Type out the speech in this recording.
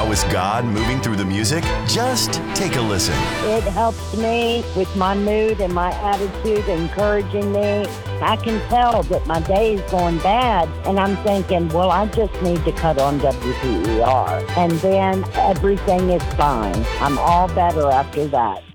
How is God moving through the music? Just take a listen. It helps me with my mood and my attitude, encouraging me. I can tell that my day is going bad, and I'm thinking, well, I just need to cut on WPER. And then everything is fine. I'm all better after that.